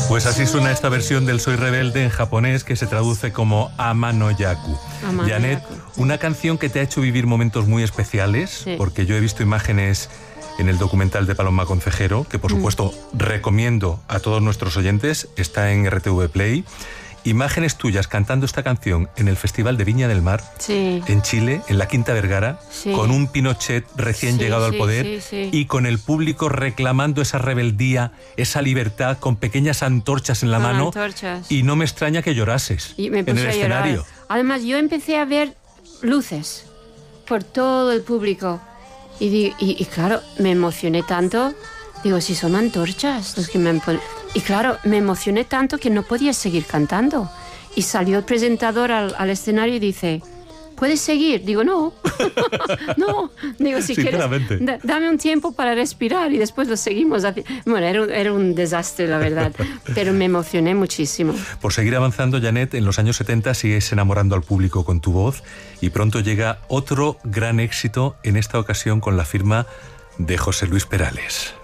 Pues así suena esta versión del Soy Rebelde en japonés, que se traduce como Ama no Yaku. Janet, una canción que te ha hecho vivir momentos muy especiales, porque yo he visto imágenes en el documental de Paloma Concejero, que por supuesto recomiendo a todos nuestros oyentes, está en RTV Play. Imágenes tuyas cantando esta canción en el Festival de Viña del Mar, en Chile, en la Quinta Vergara, con un Pinochet recién llegado al poder y con el público reclamando esa rebeldía, esa libertad, con pequeñas antorchas en la mano. Y no me extraña que llorases en el escenario. Además, yo empecé a ver luces por todo el público y claro, me emocioné tanto. Digo, si son antorchas los que me ponen. Y claro, me emocioné tanto que no podía seguir cantando. Y salió el presentador al escenario y dice, ¿puedes seguir? Digo, no. No. Digo, si quieres, dame un tiempo para respirar y después lo seguimos. Bueno, era un desastre, la verdad. Pero me emocioné muchísimo. Por seguir avanzando, Janet, en los años 70 sigues enamorando al público con tu voz y pronto llega otro gran éxito, en esta ocasión con la firma de José Luis Perales.